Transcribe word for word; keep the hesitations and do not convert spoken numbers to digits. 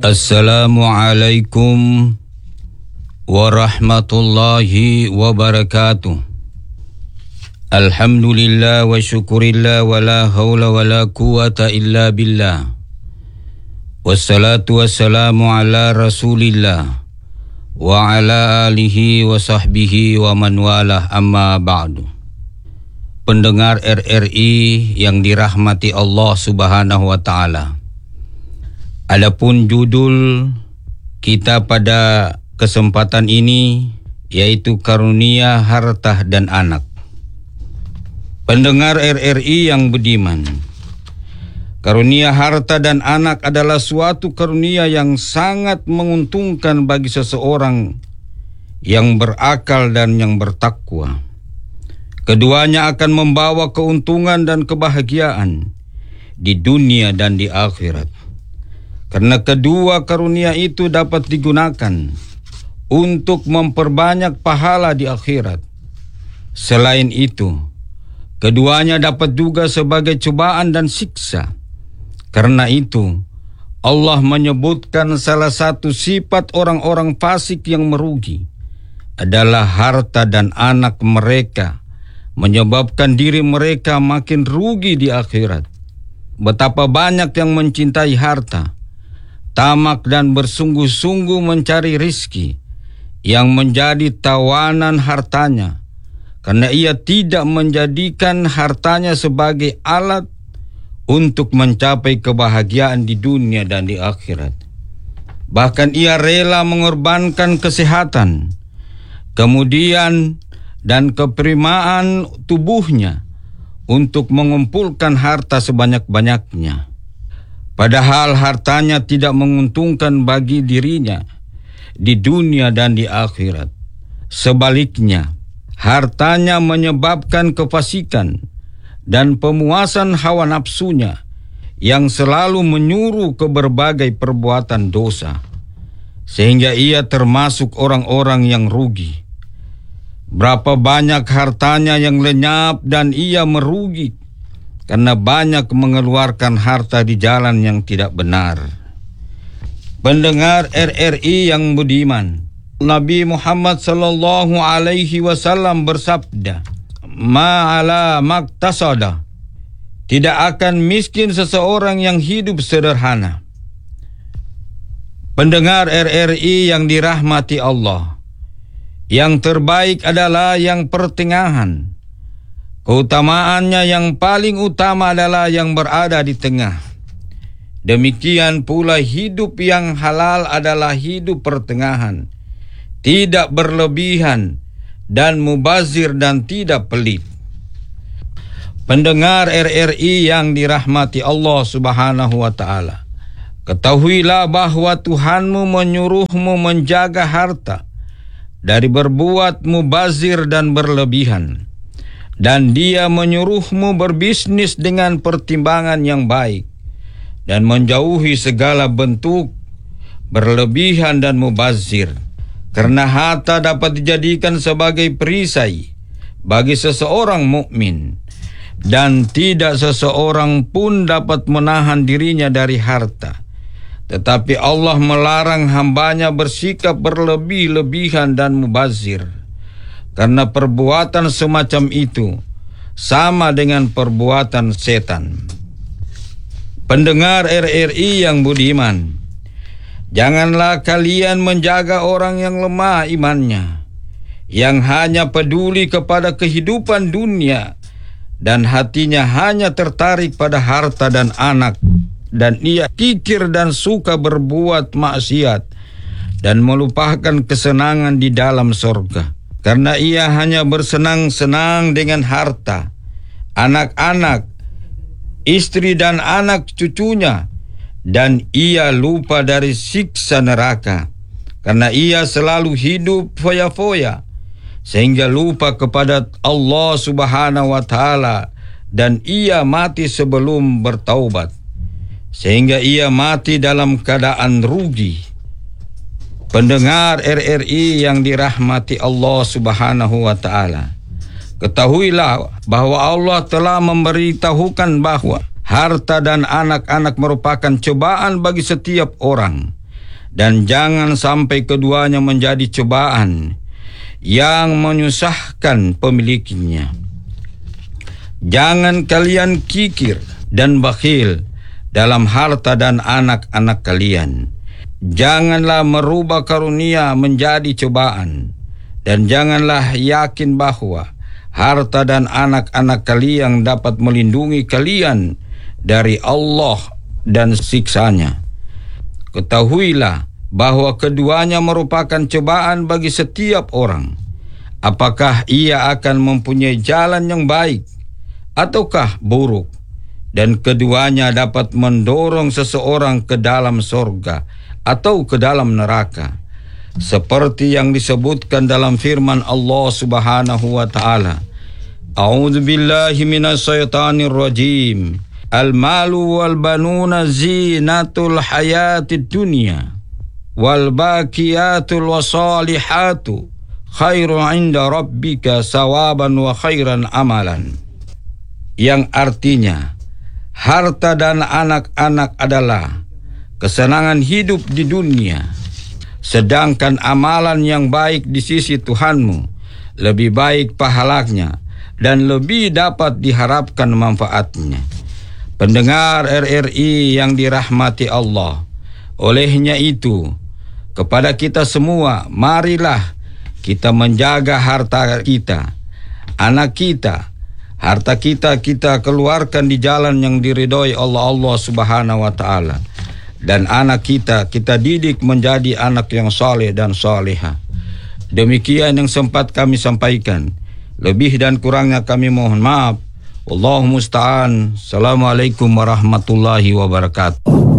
Assalamualaikum warahmatullahi wabarakatuh. Alhamdulillah wa syukurillah wa la hawla wa la quwata illa billah. Wassalatu wassalamu ala rasulillah wa ala alihi wa sahbihi wa man walah, amma ba'du. Pendengar R R I yang dirahmati Allah subhanahu wa ta'ala, adapun judul kita pada kesempatan ini yaitu karunia harta dan anak. Pendengar R R I yang budiman, karunia harta dan anak adalah suatu karunia yang sangat menguntungkan bagi seseorang yang berakal dan yang bertakwa. Keduanya akan membawa keuntungan dan kebahagiaan di dunia dan di akhirat. Karena kedua karunia itu dapat digunakan untuk memperbanyak pahala di akhirat. Selain itu, keduanya dapat juga sebagai cobaan dan siksa. Karena itu, Allah menyebutkan salah satu sifat orang-orang fasik yang merugi adalah harta dan anak mereka menyebabkan diri mereka makin rugi di akhirat. Betapa banyak yang mencintai harta, tamak dan bersungguh-sungguh mencari rizki yang menjadi tawanan hartanya, karena ia tidak menjadikan hartanya sebagai alat untuk mencapai kebahagiaan di dunia dan di akhirat. Bahkan ia rela mengorbankan kesehatan, kemudian dan keperimaan tubuhnya untuk mengumpulkan harta sebanyak-banyaknya. Padahal hartanya tidak menguntungkan bagi dirinya di dunia dan di akhirat. Sebaliknya, hartanya menyebabkan kefasikan dan pemuasan hawa nafsunya yang selalu menyuruh ke berbagai perbuatan dosa, sehingga ia termasuk orang-orang yang rugi. Berapa banyak hartanya yang lenyap dan ia merugi karena banyak mengeluarkan harta di jalan yang tidak benar. Pendengar R R I yang budiman, Nabi Muhammad sallallahu alaihi wasallam bersabda, "Ma'ala maktasada." Tidak akan miskin seseorang yang hidup sederhana. Pendengar R R I yang dirahmati Allah, yang terbaik adalah yang pertengahan. Keutamaannya yang paling utama adalah yang berada di tengah. Demikian pula hidup yang halal adalah hidup pertengahan, tidak berlebihan dan mubazir dan tidak pelit. Pendengar R R I yang dirahmati Allah subhanahu wa ta'ala, ketahuilah bahwa Tuhanmu menyuruhmu menjaga harta dari berbuat mubazir dan berlebihan, dan Dia menyuruhmu berbisnis dengan pertimbangan yang baik dan menjauhi segala bentuk berlebihan dan mubazir. Karena harta dapat dijadikan sebagai perisai bagi seseorang mukmin, dan tidak seseorang pun dapat menahan dirinya dari harta. Tetapi Allah melarang hambanya bersikap berlebih-lebihan dan mubazir, karena perbuatan semacam itu sama dengan perbuatan setan. Pendengar R R I yang budiman, janganlah kalian menjaga orang yang lemah imannya, yang hanya peduli kepada kehidupan dunia dan hatinya hanya tertarik pada harta dan anak, dan ia kikir dan suka berbuat maksiat dan melupakan kesenangan di dalam sorga. Karena ia hanya bersenang-senang dengan harta, anak-anak, istri dan anak cucunya, dan ia lupa dari siksa neraka. Karena ia selalu hidup foya-foya, sehingga lupa kepada Allah subhanahu wa ta'ala, dan ia mati sebelum bertaubat, sehingga ia mati dalam keadaan rugi. Pendengar R R I yang dirahmati Allah subhanahu wa ta'ala, ketahuilah bahwa Allah telah memberitahukan bahwa harta dan anak-anak merupakan cobaan bagi setiap orang, dan jangan sampai keduanya menjadi cobaan yang menyusahkan pemiliknya. Jangan kalian kikir dan bakhil dalam harta dan anak-anak kalian. Janganlah merubah karunia menjadi cobaan, dan janganlah yakin bahwa harta dan anak-anak kalian dapat melindungi kalian dari Allah dan siksanya. Ketahuilah bahwa keduanya merupakan cobaan bagi setiap orang. Apakah ia akan mempunyai jalan yang baik ataukah buruk, dan keduanya dapat mendorong seseorang ke dalam sorga atau ke dalam neraka, seperti yang disebutkan dalam firman Allah Subhanahu wa taala. A'udzu billahi minasyaitonir rajim. Al-malu wal banuna zinatul hayatid dunya wal baqiyatul wasalihatu khairu 'inda rabbika sawaban wa khairan amalan. Yang artinya, harta dan anak-anak adalah kesenangan hidup di dunia, sedangkan amalan yang baik di sisi Tuhanmu lebih baik pahalanya dan lebih dapat diharapkan manfaatnya. Pendengar R R I yang dirahmati Allah, olehnya itu, kepada kita semua, marilah kita menjaga harta kita, anak kita, harta kita kita keluarkan di jalan yang diridhoi Allah Allah Subhanahu wa taala. Dan anak kita kita didik menjadi anak yang saleh dan saleha. Demikian yang sempat kami sampaikan. Lebih dan kurangnya kami mohon maaf. Wallahu musta'an. Assalamualaikum warahmatullahi wabarakatuh.